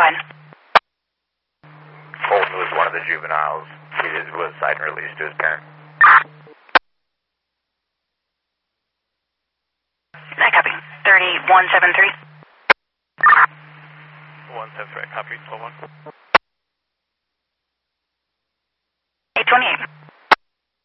ahead. Fulton was one of the juveniles. He was signed and released to his parent. I copy. 3173. 173, copy, 12-1.